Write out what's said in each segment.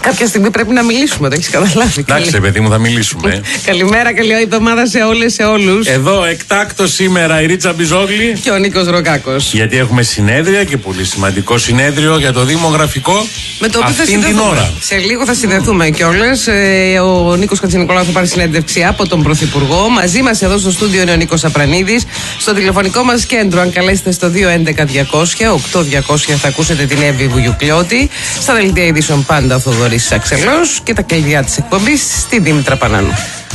Κάποια στιγμή πρέπει να μιλήσουμε, το έχεις καταλάβει. Εντάξει, παιδί μου, θα μιλήσουμε. Καλημέρα, καλή εβδομάδα σε όλες, σε όλους. Εδώ εκτάκτος σήμερα η Ρίτσα Μπιζόγλη και ο Νίκος Ροκάκος. Γιατί έχουμε συνέδρια και πολύ σημαντικό συνέδριο για το δημογραφικό. Με το οποίο αυτήν την ώρα. Σε λίγο θα συνδεθούμε κιόλας. Ο Νίκος Χατζηνικολάου θα πάρει συνέντευξη από τον Πρωθυπουργό. Μαζί μας εδώ στο στούντιο είναι ο Νίκος Απρανίδης. Στο τηλεφωνικό μας κέντρο, αν καλέσετε στο 211-200-8200, θα ακούσετε την Εύη Βουγιουκλιώτη. Στα δελτία ειδήσεων πάντα ο Θοδωρής Αξελός και τα κλειδιά της εκπομπής στη Δήμητρα Πανάνου.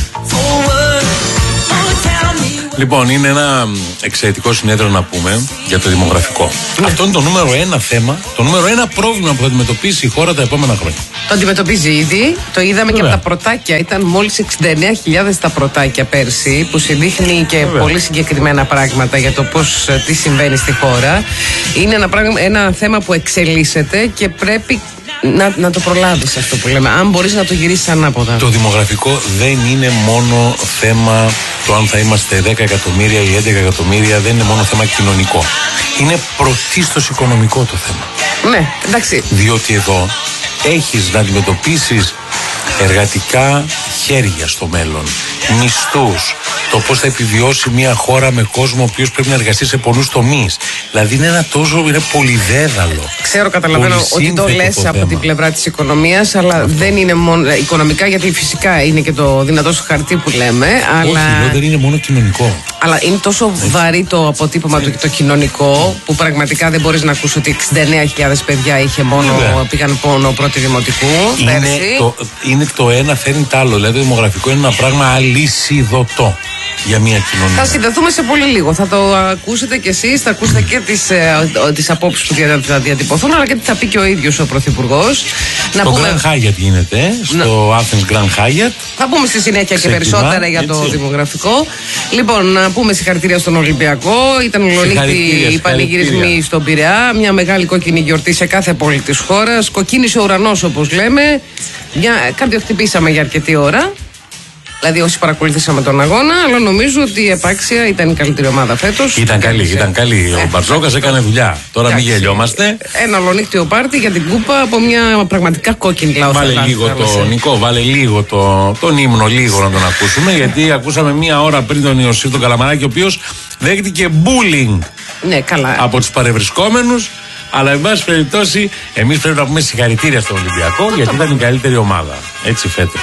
Λοιπόν, είναι ένα εξαιρετικό συνέδριο να πούμε για το δημογραφικό. Αυτό είναι το νούμερο ένα θέμα, το νούμερο ένα πρόβλημα που θα αντιμετωπίσει η χώρα τα επόμενα χρόνια. Το αντιμετωπίζει ήδη. Το είδαμε και από τα πρωτάκια. Ήταν μόλις 69.000 τα πρωτάκια πέρσι, που συνδείχνει και πολύ συγκεκριμένα πράγματα για το πώς, τι συμβαίνει στη χώρα. Είναι ένα θέμα που εξελίσσεται και πρέπει να το προλάβεις αυτό που λέμε. Αν μπορείς να το γυρίσεις ανάποδα. Το δημογραφικό δεν είναι μόνο θέμα το αν θα είμαστε 10 εκατομμύρια ή 11 εκατομμύρια, δεν είναι μόνο θέμα κοινωνικό. Είναι πρωτίστως οικονομικό το θέμα. Ναι, εντάξει. Διότι εδώ έχεις να αντιμετωπίσεις εργατικά χέρια στο μέλλον, μισθούς, το πώς θα επιβιώσει μια χώρα με κόσμο ο οποίος πρέπει να εργαστεί σε πολλούς τομείς. Δηλαδή είναι είναι πολυδέδαλο. Ξέρω, καταλαβαίνω ότι το λες από την πλευρά της οικονομίας, αλλά δεν είναι μόνο οικονομικά, γιατί φυσικά είναι και το δυνατό σου χαρτί που λέμε. Αλλά... Όχι, δεν είναι μόνο κοινωνικό. Αλλά είναι τόσο βαρύ το αποτύπωμα το κοινωνικό, που πραγματικά δεν μπορείς να ακούσει ότι 69.000 παιδιά πήγαν μόνο πρώτη δημοτικού. Είναι το ένα φέρνει το άλλο. Δηλαδή το δημογραφικό είναι ένα πράγμα αλυσιδωτό για μια κοινωνία. Θα συνδεθούμε σε πολύ λίγο. Θα το ακούσετε κι εσείς, θα ακούσετε και τις απόψεις που θα διατυπωθούν, αλλά και τι θα πει και ο ίδιος ο Πρωθυπουργός. Το Grand Hyatt γίνεται, στο Athens Grand Hyatt. Θα πούμε στη συνέχεια και περισσότερα για το δημογραφικό. Λοιπόν, να πούμε συγχαρητήρια στον Ολυμπιακό. Ήταν ολονύχτη οι πανηγυρισμοί στον Πειραιά. Μια μεγάλη κόκκινη γιορτή σε κάθε πόλη της χώρας. Κοκκίνησε ο ουρανός, όπως λέμε. Κάποιο χτυπήσαμε για αρκετή ώρα. Δηλαδή όσοι παρακολουθήσαμε τον αγώνα, αλλά νομίζω ότι επάξια ήταν η καλύτερη ομάδα φέτος. Ήταν καλή. Ο Μπαρτζόκας έκανε δουλειά. Τώρα μην γελιόμαστε. Ένα ολονύχτιο πάρτι για την κούπα από μια πραγματικά κόκκινη λαόθα. Βάλε λίγο Νικό, βάλε λίγο τον ύμνο, λίγο να τον ακούσουμε. Γιατί ακούσαμε μία ώρα πριν τον Ιωσήφ τον Καλαμαράκη, ο οποίος δέχτηκε bullying από τους παρευρισκόμενους. Αλλά εν πάση περιπτώσει, εμείς πρέπει να πούμε συγχαρητήρια στον Ολυμπιακό, γιατί ήταν η καλύτερη ομάδα. Έτσι φέτος.